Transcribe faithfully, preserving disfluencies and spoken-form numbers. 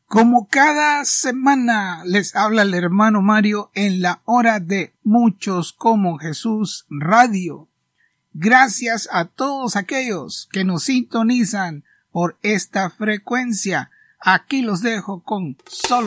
Como cada semana les habla el hermano Mario en la hora de Muchos como Jesús Radio. Gracias a todos aquellos que nos sintonizan por esta frecuencia. Aquí los dejo con solo